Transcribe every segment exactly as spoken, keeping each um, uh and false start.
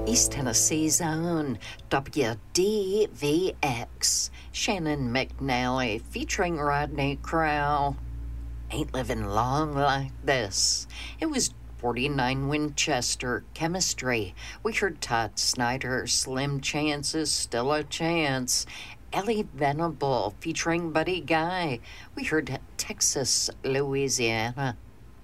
East Tennessee's own W D V X, Shannon McNally featuring Rodney Crowell. Ain't living long like this. It was forty-nine Winchester, Chemistry. We heard Todd Snyder, Slim Chance is Still a Chance. Ellie Venable featuring Buddy Guy. We heard Texas, Louisiana.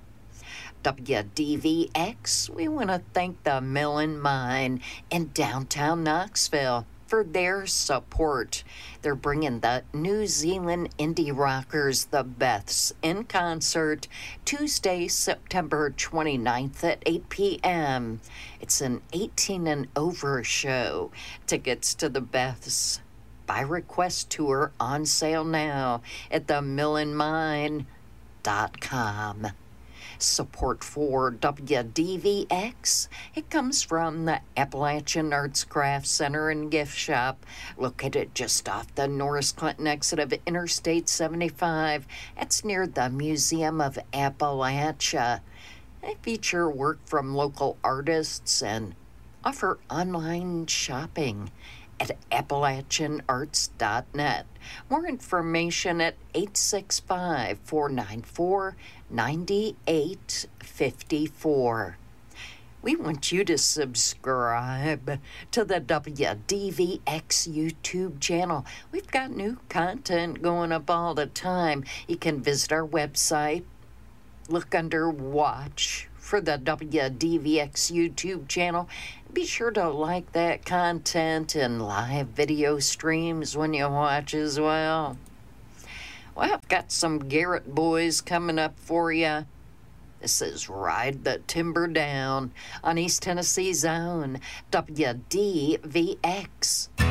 W D V X, we want to thank the Mill and Mine in downtown Knoxville for their support. They're bringing the New Zealand indie rockers, the Beths, in concert Tuesday, September twenty-ninth at eight p.m. It's an eighteen and over show. Tickets to the Beths by request tour on sale now at the mill and mine dot com. Support for W D V X, it comes from the Appalachian Arts Craft Center and Gift Shop, located just off the Norris Clinton exit of Interstate seventy-five. It's near the Museum of Appalachia. They feature work from local artists and offer online shopping at appalachian arts dot net. More information at eight six five, four nine four, nine eight five four. We want you to subscribe to the W D V X YouTube channel. We've got new content going up all the time. You can visit our website, look under Watch for the W D V X YouTube channel. Be sure to like that content and live video streams when you watch as well. Well, I've got some Garrett Boys coming up for you. This is Ride the Timber Down on East Tennessee's own W D V X.